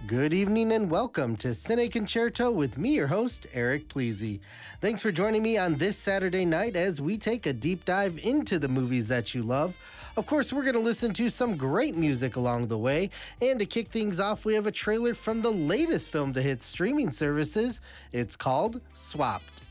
Good evening and welcome to Cine Concerto with me, your host, Eric Pleasy. Thanks for joining me on this Saturday night as we take a deep dive into the movies that you love. Of course, we're going to listen to some great music along the way. And to kick things off, we have a trailer from the latest film to hit streaming services. It's called Swapped.